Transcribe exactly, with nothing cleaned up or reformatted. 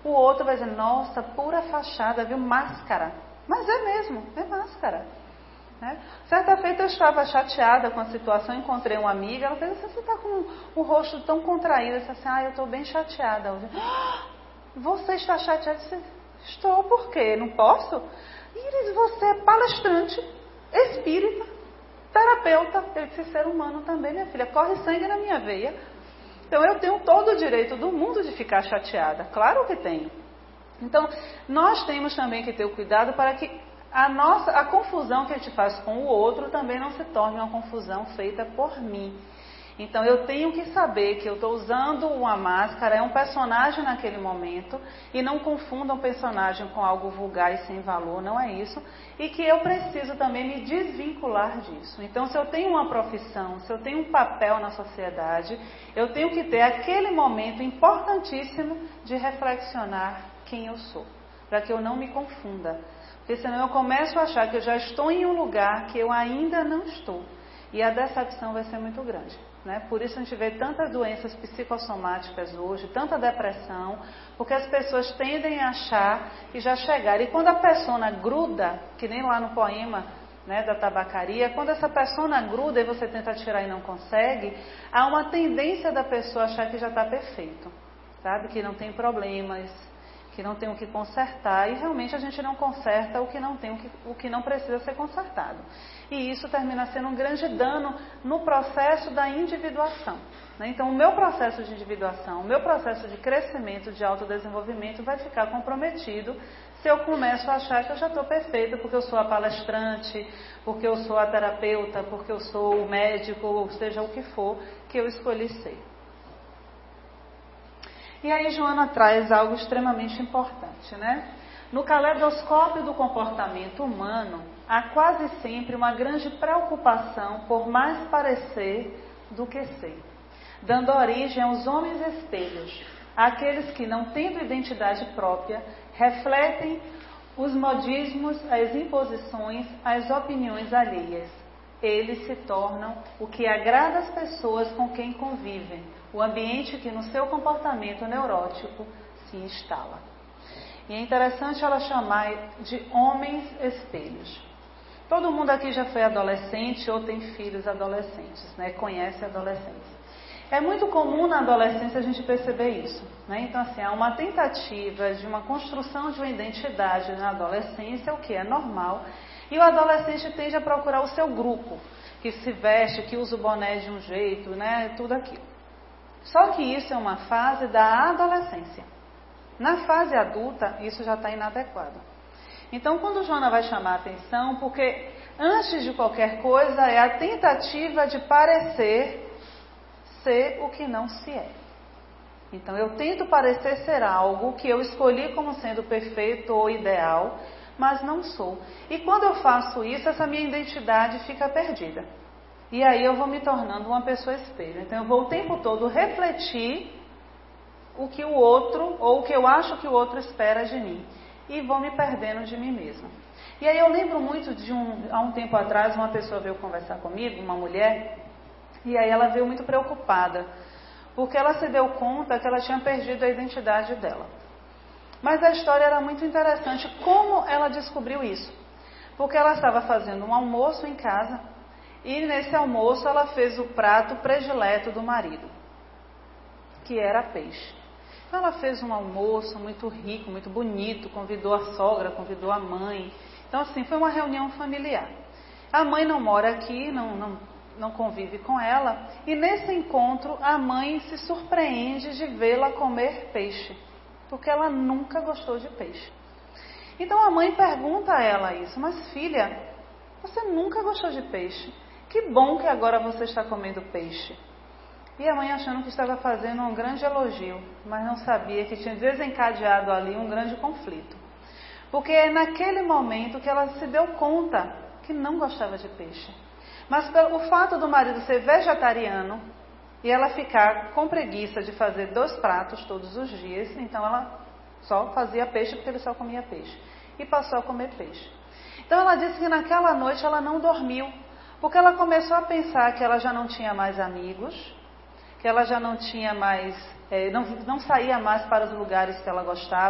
o outro vai dizer, nossa, pura fachada, viu, máscara. Mas é mesmo, é máscara. Né? Certa feita eu estava chateada com a situação, encontrei uma amiga, ela fez assim, você está com o rosto tão contraído, eu disse assim, ah, eu estou bem chateada hoje. Ah, você está chateada? Eu disse, estou, por quê? Não posso? Iris, você é palestrante, espírita, terapeuta. Eu disse, ser humano também, minha filha, corre sangue na minha veia. Então eu tenho todo o direito do mundo de ficar chateada, claro que tenho. Então nós temos também que ter o cuidado para que a nossa, a confusão que a gente faz com o outro também não se torne uma confusão feita por mim. Então eu tenho que saber que eu estou usando uma máscara, é um personagem naquele momento, e não confunda um personagem com algo vulgar e sem valor, não é isso. E que eu preciso também me desvincular disso. Então se eu tenho uma profissão, se eu tenho um papel na sociedade, eu tenho que ter aquele momento importantíssimo de reflexionar quem eu sou, para que eu não me confunda. Porque senão eu começo a achar que eu já estou em um lugar que eu ainda não estou. E a decepção vai ser muito grande. Né? Por isso a gente vê tantas doenças psicossomáticas hoje, tanta depressão, porque as pessoas tendem a achar que já chegaram. E quando a persona gruda, que nem lá no poema, né, da tabacaria, quando essa persona gruda e você tenta tirar e não consegue, há uma tendência da pessoa achar que já está perfeito, sabe? Que não tem problemas, que não tem o que consertar, e realmente a gente não conserta o que não tem, o que, o que não precisa ser consertado. E isso termina sendo um grande dano no processo da individuação. Né? Então o meu processo de individuação, o meu processo de crescimento, de autodesenvolvimento vai ficar comprometido se eu começo a achar que eu já estou perfeita, porque eu sou a palestrante, porque eu sou a terapeuta, porque eu sou o médico, ou seja o que for que eu escolhi ser. E aí Joana traz algo extremamente importante, né? No caleidoscópio do comportamento humano, há quase sempre uma grande preocupação por mais parecer do que ser, dando origem aos homens espelhos, aqueles que, não tendo identidade própria, refletem os modismos, as imposições, as opiniões alheias. Eles se tornam o que agrada às pessoas com quem convivem, o ambiente que no seu comportamento neurótico se instala. E é interessante ela chamar de homens espelhos. Todo mundo aqui já foi adolescente ou tem filhos adolescentes, né? Conhece adolescentes. É muito comum na adolescência a gente perceber isso, né? Então assim, há uma tentativa de uma construção de uma identidade na adolescência, o que é normal, e o adolescente tende a procurar o seu grupo, que se veste, que usa o boné de um jeito, né? Tudo aquilo. Só que isso é uma fase da adolescência. Na fase adulta, isso já está inadequado. Então, quando Joana vai chamar a atenção, porque antes de qualquer coisa é a tentativa de parecer ser o que não se é. Então, eu tento parecer ser algo que eu escolhi como sendo perfeito ou ideal, mas não sou. E quando eu faço isso, essa minha identidade fica perdida. E aí eu vou me tornando uma pessoa espelho. Então eu vou o tempo todo refletir o que o outro, ou o que eu acho que o outro espera de mim. E vou me perdendo de mim mesma. E aí eu lembro muito de um, há um tempo atrás, uma pessoa veio conversar comigo, uma mulher, e aí ela veio muito preocupada, porque ela se deu conta que ela tinha perdido a identidade dela. Mas a história era muito interessante, como ela descobriu isso. Porque ela estava fazendo um almoço em casa, e nesse almoço ela fez o prato predileto do marido, que era peixe. Então ela fez um almoço muito rico, muito bonito, convidou a sogra, convidou a mãe. Então assim, foi uma reunião familiar. A mãe não mora aqui, não, não, não convive com ela, e nesse encontro a mãe se surpreende de vê-la comer peixe, porque ela nunca gostou de peixe. Então a mãe pergunta a ela isso, mas filha, você nunca gostou de peixe? Que bom que agora você está comendo peixe. E a mãe achando que estava fazendo um grande elogio, mas não sabia que tinha desencadeado ali um grande conflito. Porque é naquele momento que ela se deu conta que não gostava de peixe. Mas pelo fato do marido ser vegetariano e ela ficar com preguiça de fazer dois pratos todos os dias, então ela só fazia peixe porque ele só comia peixe. E passou a comer peixe. Então ela disse que naquela noite ela não dormiu, porque ela começou a pensar que ela já não tinha mais amigos, que ela já não tinha mais, é, não, não saía mais para os lugares que ela gostava.